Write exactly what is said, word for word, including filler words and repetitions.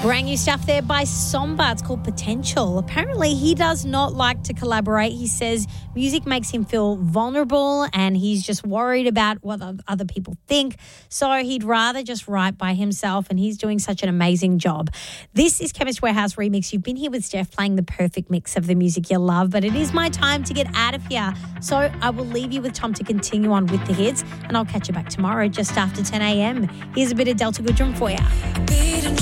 Brand new stuff there by Somba. It's called Potential. Apparently, he does not like to collaborate. He says music makes him feel vulnerable and he's just worried about what other people think. So he'd rather just write by himself, and he's doing such an amazing job. This is Chemist Warehouse Remix. You've been here with Steph playing the perfect mix of the music you love, but it is my time to get out of here. So I will leave you with Tom to continue on with the hits, and I'll catch you back tomorrow just after ten a.m. Here's a bit of Delta Goodrum for you.